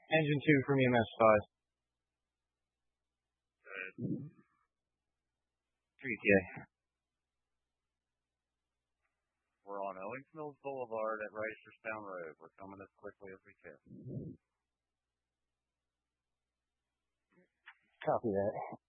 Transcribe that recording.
Engine 2 from EMS 5. 3TA. We're on Owings Mills Boulevard at Reisterstown Road. We're coming as quickly as we can. Copy that.